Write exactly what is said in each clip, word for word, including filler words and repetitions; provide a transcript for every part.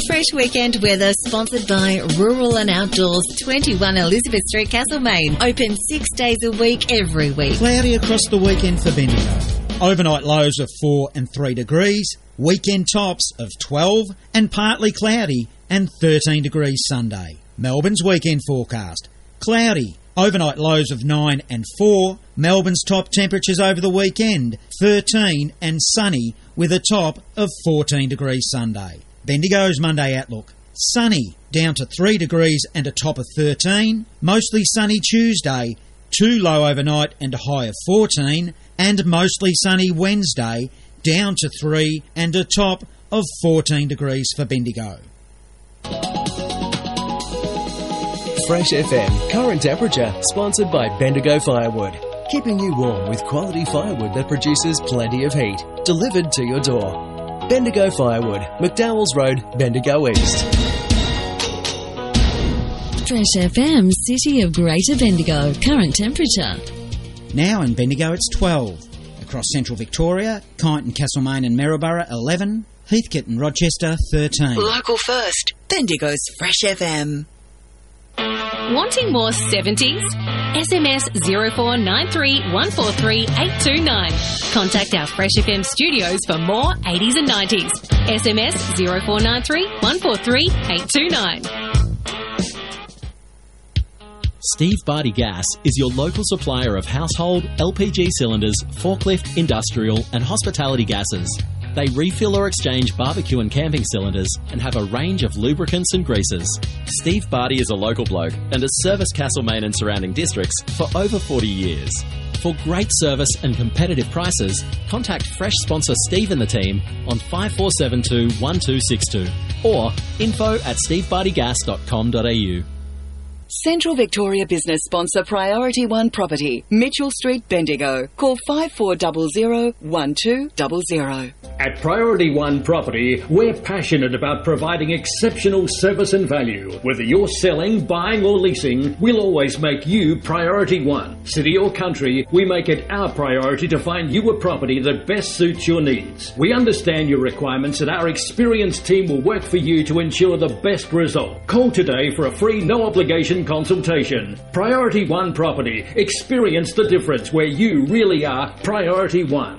Fresh weekend weather sponsored by Rural and Outdoors, twenty-one Elizabeth Street, Castlemaine. Open six days a week, every week. Cloudy across the weekend for Bendigo. Overnight lows of four and three degrees. Weekend tops of twelve and partly cloudy and thirteen degrees Sunday. Melbourne's weekend forecast. Cloudy. Overnight lows of nine and four. Melbourne's top temperatures over the weekend, thirteen and sunny with a top of fourteen degrees Sunday. Bendigo's Monday outlook. Sunny, down to three degrees and a top of thirteen. Mostly sunny Tuesday, too low overnight and a high of fourteen. And mostly sunny Wednesday, down to three and a top of fourteen degrees for Bendigo. Fresh F M current temperature, sponsored by Bendigo Firewood. Keeping you warm with quality firewood that produces plenty of heat. Delivered to your door. Bendigo Firewood, McDowell's Road, Bendigo East. Fresh F M, City of Greater Bendigo. Current temperature. Now in Bendigo it's twelve. Across central Victoria, Kyneton, Castlemaine and Maryborough eleven. Heathcote and Rochester thirteen. Local first. Bendigo's Fresh F M. Wanting more seventies? S M S zero four nine three one four three eight two nine. Contact our Fresh F M studios for more eighties and nineties. S M S zero four nine three one four three eight two nine. Steve Barty Gas is your local supplier of household, L P G cylinders, forklift, industrial and hospitality gases. They refill or exchange barbecue and camping cylinders and have a range of lubricants and greases. Steve Barty is a local bloke and has serviced Castlemaine and surrounding districts for over forty years. For great service and competitive prices, contact Fresh sponsor Steve and the team on five four seven two one two six two or info at steve barty gas dot com dot a u. Central Victoria business sponsor Priority One Property, Mitchell Street, Bendigo. Call five four zero zero one two zero zero. At Priority One Property, we're passionate about providing exceptional service and value. Whether you're selling, buying or leasing, we'll always make you priority one. City or country, we make it our priority to find you a property that best suits your needs. We understand your requirements and our experienced team will work for you to ensure the best result. Call today for a free, no obligation consultation. Priority One Property. Experience the difference where you really are Priority One.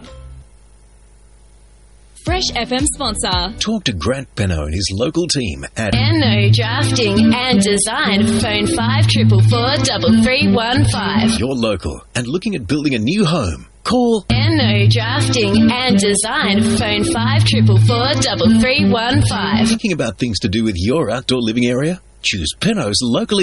Fresh F M sponsor. Talk to Grant Penno and his local team at N O Drafting and Design. Phone five four four four three one five. You're local and looking at building a new home. Call N O Drafting and Design. Phone five four four four three one five. Thinking about things to do with your outdoor living area? Choose Penno's locally